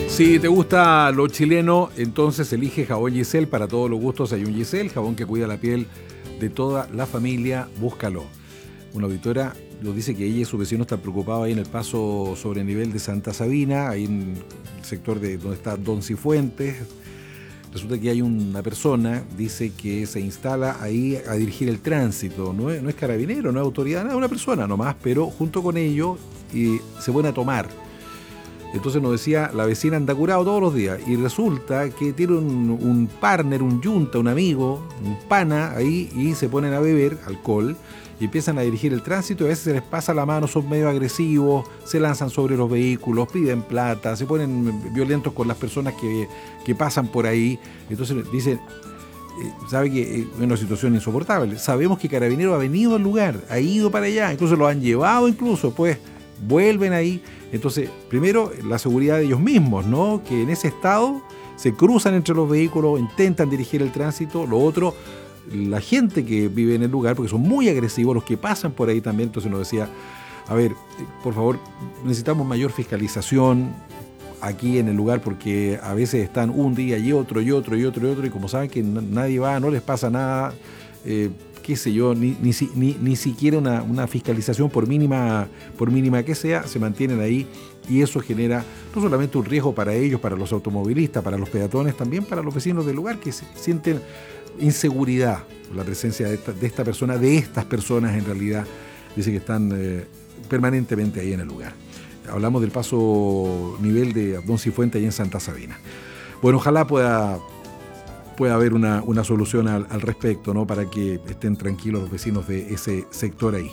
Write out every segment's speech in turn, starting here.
Si te gusta lo chileno, entonces elige jabón Giselle. Para todos los gustos hay un Giselle, jabón que cuida la piel de toda la familia. Búscalo. Una auditora nos dice que ella y su vecino están preocupados ahí en el paso sobre el nivel de Santa Sabina, ahí en el sector de donde está Don Cifuentes. Resulta que hay una persona, dice que se instala ahí a dirigir el tránsito. No es carabinero, no es autoridad, nada, es una persona nomás, pero junto con ellos se ponen a tomar. Entonces nos decía, la vecina anda curado todos los días y resulta que tiene un partner, un yunta, un amigo, un pana ahí y se ponen a beber alcohol y empiezan a dirigir el tránsito y a veces se les pasa la mano, son medio agresivos, se lanzan sobre los vehículos, piden plata, se ponen violentos con las personas que pasan por ahí. Entonces dicen, sabe que es una situación insoportable. Sabemos que Carabineros ha venido al lugar, ha ido para allá, incluso lo han llevado pues vuelven ahí. Entonces, primero, la seguridad de ellos mismos, ¿no? Que en ese estado se cruzan entre los vehículos, intentan dirigir el tránsito. Lo otro, la gente que vive en el lugar, porque son muy agresivos, los que pasan por ahí también. Entonces nos decía, a ver, por favor, necesitamos mayor fiscalización aquí en el lugar, porque a veces están un día y otro, y como saben que nadie va, no les pasa nada, qué sé yo, ni siquiera una fiscalización por mínima que sea, se mantienen ahí y eso genera no solamente un riesgo para ellos, para los automovilistas, para los peatones, también para los vecinos del lugar que sienten inseguridad por la presencia de estas personas en realidad, dice que están permanentemente ahí en el lugar. Hablamos del paso nivel de Don Cifuentes ahí en Santa Sabina. Bueno, ojalá pueda haber una solución al respecto, ¿no? Para que estén tranquilos los vecinos de ese sector ahí.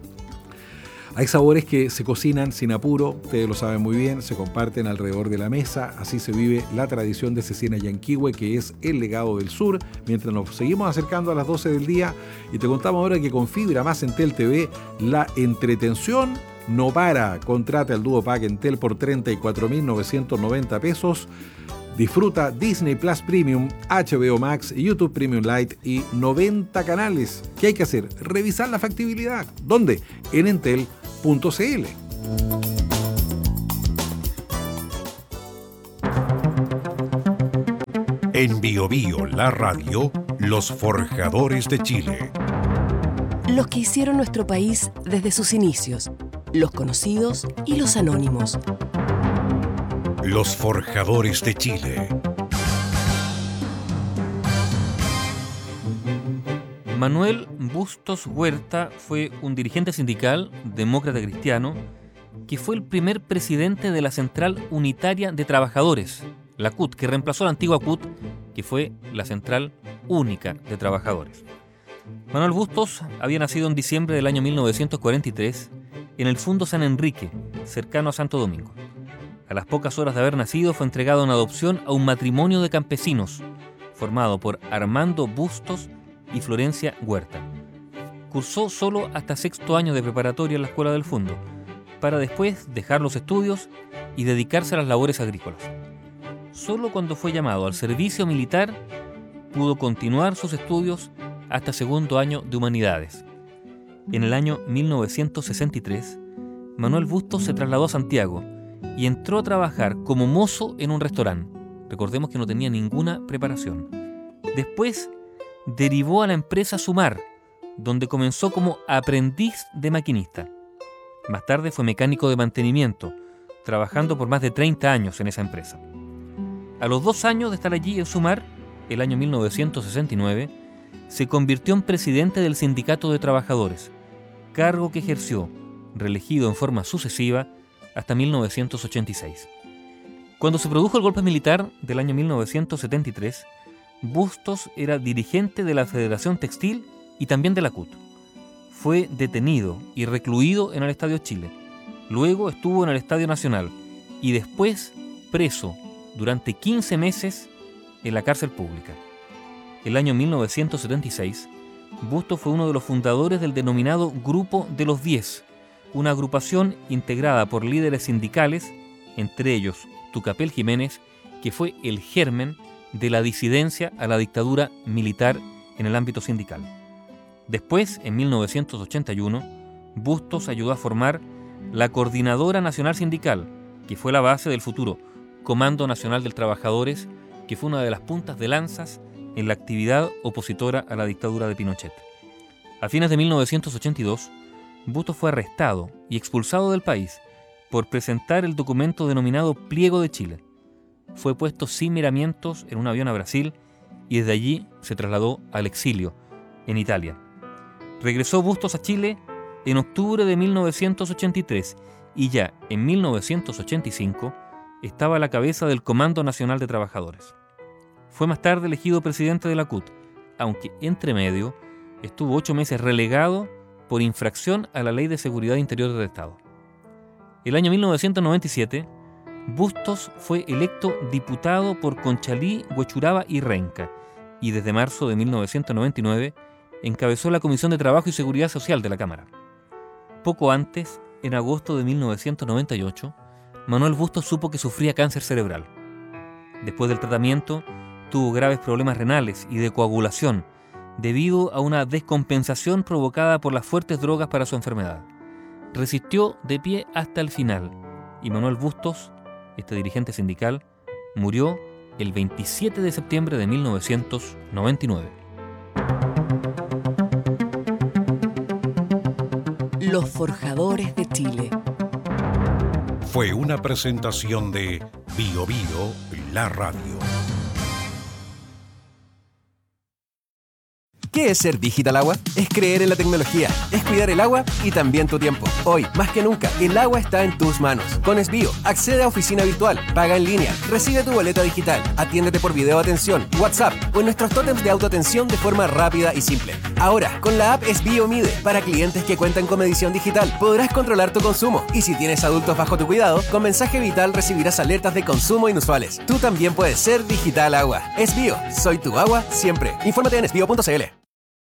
Hay sabores que se cocinan sin apuro, ustedes lo saben muy bien, se comparten alrededor de la mesa, así se vive la tradición de Cecina Yanquihue, que es el legado del sur, mientras nos seguimos acercando a las 12 del día y te contamos ahora que con Fibra Más Entel TV la entretención no para. Contrata el Duo Pack Entel por 34.990 pesos. Disfruta Disney Plus Premium, HBO Max, YouTube Premium Lite y 90 canales. ¿Qué hay que hacer? Revisar la factibilidad. ¿Dónde? En entel.cl. En Bio Bio, la radio, los forjadores de Chile. Los que hicieron nuestro país desde sus inicios, los conocidos y los anónimos. Los forjadores de Chile. Manuel Bustos Huerta fue un dirigente sindical, demócrata cristiano, que fue el primer presidente de la Central Unitaria de Trabajadores, la CUT, que reemplazó a la antigua CUT, que fue la Central Única de Trabajadores. Manuel Bustos había nacido en diciembre del año 1943 en el Fundo San Enrique, cercano a Santo Domingo. A las pocas horas de haber nacido fue entregado en adopción a un matrimonio de campesinos formado por Armando Bustos y Florencia Huerta. Cursó solo hasta sexto año de preparatoria en la Escuela del Fundo, para después dejar los estudios y dedicarse a las labores agrícolas. Solo cuando fue llamado al servicio militar pudo continuar sus estudios hasta segundo año de Humanidades. En el año 1963, Manuel Bustos se trasladó a Santiago y entró a trabajar como mozo en un restaurante. Recordemos que no tenía ninguna preparación. Después derivó a la empresa Sumar, donde comenzó como aprendiz de maquinista. Más tarde fue mecánico de mantenimiento, trabajando por más de 30 años en esa empresa. A los 2 años de estar allí en Sumar, el año 1969, se convirtió en presidente del Sindicato de Trabajadores, cargo que ejerció, reelegido en forma sucesiva, hasta 1986. Cuando se produjo el golpe militar del año 1973, Bustos era dirigente de la Federación Textil y también de la CUT. Fue detenido y recluido en el Estadio Chile. Luego estuvo en el Estadio Nacional y después preso durante 15 meses en la cárcel pública. El año 1976, Bustos fue uno de los fundadores del denominado Grupo de los 10, una agrupación integrada por líderes sindicales, entre ellos Tucapel Jiménez, que fue el germen de la disidencia a la dictadura militar en el ámbito sindical. Después, en 1981, Bustos ayudó a formar la Coordinadora Nacional Sindical, que fue la base del futuro Comando Nacional de Trabajadores, que fue una de las puntas de lanzas en la actividad opositora a la dictadura de Pinochet. A fines de 1982, Bustos fue arrestado y expulsado del país por presentar el documento denominado Pliego de Chile. Fue puesto sin miramientos en un avión a Brasil y desde allí se trasladó al exilio en Italia. Regresó Bustos a Chile en octubre de 1983 y ya en 1985 estaba a la cabeza del Comando Nacional de Trabajadores. Fue más tarde elegido presidente de la CUT, aunque entre medio estuvo 8 meses relegado por infracción a la Ley de Seguridad Interior del Estado. El año 1997, Bustos fue electo diputado por Conchalí, Huechuraba y Renca, y desde marzo de 1999 encabezó la Comisión de Trabajo y Seguridad Social de la Cámara. Poco antes, en agosto de 1998, Manuel Bustos supo que sufría cáncer cerebral. Después del tratamiento, tuvo graves problemas renales y de coagulación debido a una descompensación provocada por las fuertes drogas para su enfermedad. Resistió de pie hasta el final y Manuel Bustos, este dirigente sindical, murió el 27 de septiembre de 1999. Los Forjadores de Chile. Fue una presentación de Bio Bio, la radio. ¿Qué es ser Digital Agua? Es creer en la tecnología, es cuidar el agua y también tu tiempo. Hoy, más que nunca, el agua está en tus manos. Con Esbio, accede a oficina virtual, paga en línea, recibe tu boleta digital, atiéndete por video atención, WhatsApp o en nuestros tótems de autoatención de forma rápida y simple. Ahora, con la app Esbio Mide, para clientes que cuentan con medición digital, podrás controlar tu consumo. Y si tienes adultos bajo tu cuidado, con mensaje vital recibirás alertas de consumo inusuales. Tú también puedes ser Digital Agua. Esbio, soy tu agua siempre. Infórmate en esbio.cl.